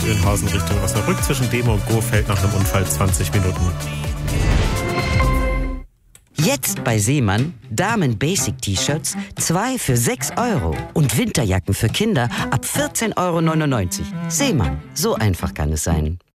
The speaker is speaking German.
Dönhausen Richtung Osnabrück zwischen Demo und Gohfeld nach einem Unfall 20 Minuten. Jetzt bei Seemann Damen-Basic-T-Shirts 2 für 6 € und Winterjacken für Kinder ab 14,99 €. Seemann, so einfach kann es sein.